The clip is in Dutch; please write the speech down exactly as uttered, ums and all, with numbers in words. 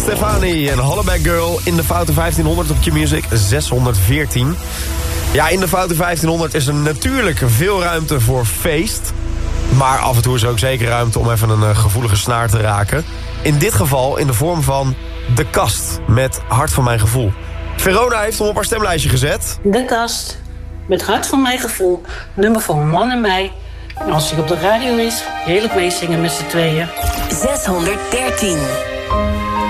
Stefani en Hollaback Girl in de Foute vijftienhonderd op Q-Music zeshonderdveertien. Ja, in de Foute vijftienhonderd is er natuurlijk veel ruimte voor feest. Maar af en toe is er ook zeker ruimte om even een uh, gevoelige snaar te raken. In dit geval in de vorm van De Kast met Hart van Mijn Gevoel. Verona heeft hem op haar stemlijstje gezet. De Kast met Hart van Mijn Gevoel. Nummer van Man en mij. En als hij op de radio is, heerlijk meezingen met z'n tweeën. zeshonderddertien.